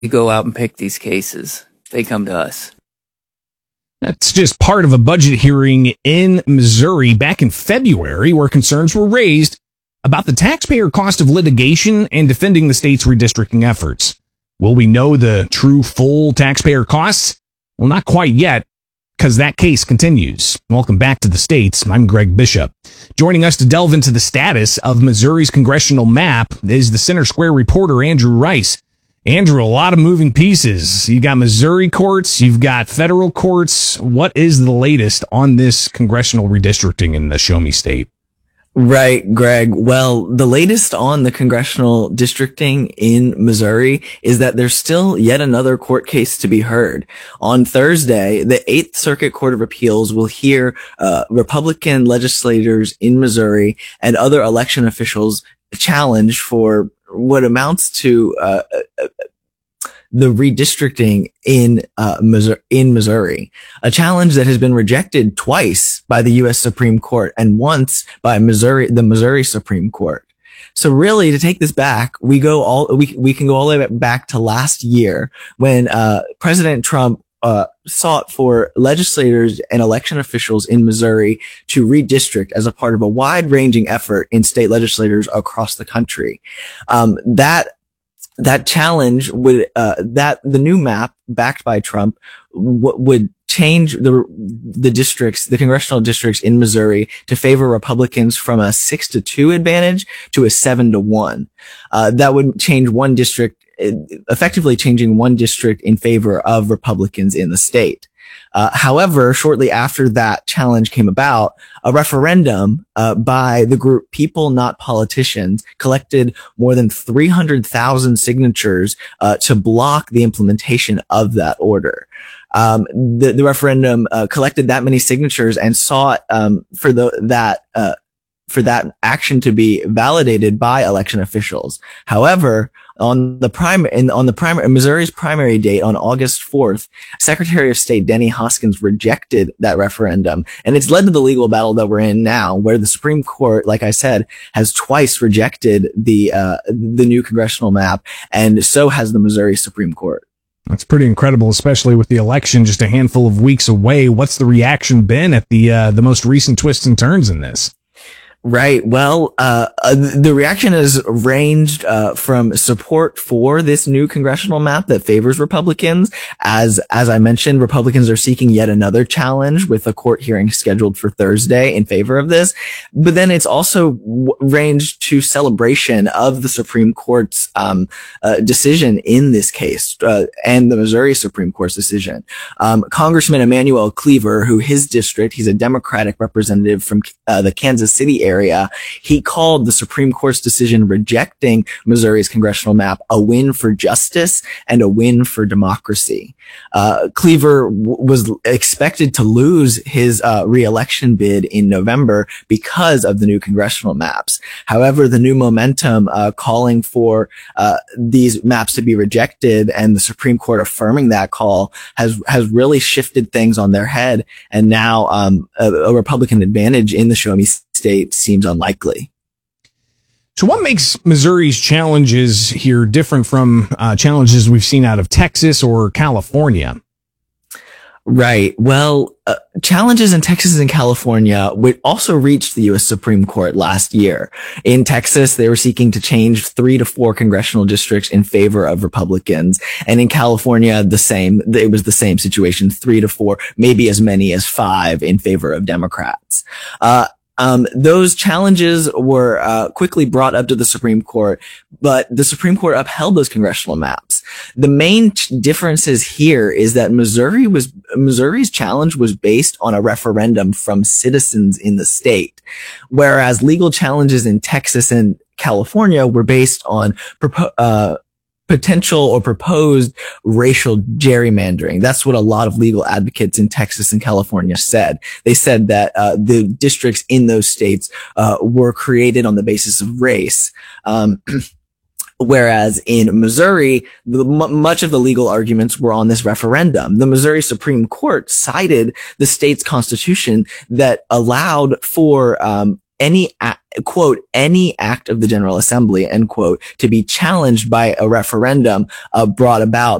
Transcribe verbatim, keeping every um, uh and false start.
go out and pick these cases. They come to us. That's just part of a budget hearing in Missouri back in February, where concerns were raised about the taxpayer cost of litigation and defending the state's redistricting efforts. Will we know the true full taxpayer costs? Well, not quite yet, because that case continues. Welcome back to the States. I'm Greg Bishop. Joining us to delve into the status of Missouri's congressional map is the Center Square reporter, Andrew Rice. Andrew, a lot of moving pieces. You got Missouri courts, you've got federal courts. What is the latest on this congressional redistricting in the Show Me State? Right, Greg. Well, the latest on the congressional districting in Missouri is that there's still yet another court case to be heard. On Thursday, the Eighth Circuit Court of Appeals will hear uh, Republican legislators in Missouri and other election officials challenge for what amounts to uh, uh, the redistricting in uh, Missouri, in Missouri, a challenge that has been rejected twice by the U S Supreme Court and once by Missouri, the Missouri Supreme Court. So really, to take this back, we go all we we can go all the way back to last year when uh, President Trump uh, sought for legislators and election officials in Missouri to redistrict as a part of a wide-ranging effort in state legislators across the country. Um, that That challenge would, uh, that the new map backed by Trump w- would change the, the districts, the congressional districts in Missouri to favor Republicans from a six to two advantage to a seven to one. Uh, that would change one district, effectively changing one district in favor of Republicans in the state. Uh, however, shortly after that challenge came about, a referendum uh, by the group People Not Politicians collected more than three hundred thousand signatures uh, to block the implementation of that order. Um, the, the referendum uh, collected that many signatures and sought um, for the that uh, for that action to be validated by election officials. However, on the prime in, on the primary Missouri's primary date on August fourth, Secretary of State Denny Hoskins rejected that referendum, and it's led to the legal battle that we're in now, where the Supreme Court, like I said, has twice rejected the uh, the new congressional map, and so has the Missouri Supreme Court. That's pretty incredible, especially with the election just a handful of weeks away. What's the reaction been at the uh, the most recent twists and turns in this? Right. Well, uh, uh, the reaction has ranged, uh, from support for this new congressional map that favors Republicans. As, as I mentioned, Republicans are seeking yet another challenge with a court hearing scheduled for Thursday in favor of this. But then it's also w- ranged to celebration of the Supreme Court's, um, uh, decision in this case, uh, and the Missouri Supreme Court's decision. Um, Congressman Emanuel Cleaver, who his district, he's a Democratic representative from, uh, the Kansas City area. area. He called the Supreme Court's decision rejecting Missouri's congressional map a win for justice and a win for democracy. Uh, Cleaver w- was expected to lose his uh, re-election bid in November because of the new congressional maps. However, the new momentum uh, calling for uh, these maps to be rejected and the Supreme Court affirming that call has has really shifted things on their head. And now um, a, a Republican advantage in the Show Me State seems unlikely. So what makes Missouri's challenges here different from uh, challenges we've seen out of Texas or California? Right. Well, uh, challenges in Texas and California would also reach the U S Supreme Court last year. In Texas, they were seeking to change three to four congressional districts in favor of Republicans. And in California, the same, it was the same situation, three to four, maybe as many as five in favor of Democrats. Uh, Um, those challenges were uh, quickly brought up to the Supreme Court, but the Supreme Court upheld those congressional maps. The main ch- differences here is that Missouri was Missouri's challenge was based on a referendum from citizens in the state, whereas legal challenges in Texas and California were based on propo- uh, potential or proposed racial gerrymandering. That's what a lot of legal advocates in Texas and California said. They said that uh, the districts in those states uh, were created on the basis of race. Um, Whereas in Missouri, the, m- much of the legal arguments were on this referendum. The Missouri Supreme Court cited the state's constitution that allowed for um, any, a- quote, any act of the General Assembly, end quote, to be challenged by a referendum uh, brought about